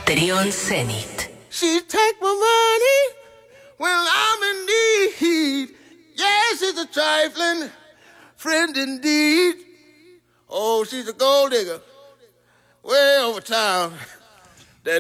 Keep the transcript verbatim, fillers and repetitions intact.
Trion Zenit. She take my money when I'm in need. Yes, she's a trifling friend indeed. Oh, she's a gold digger way over town.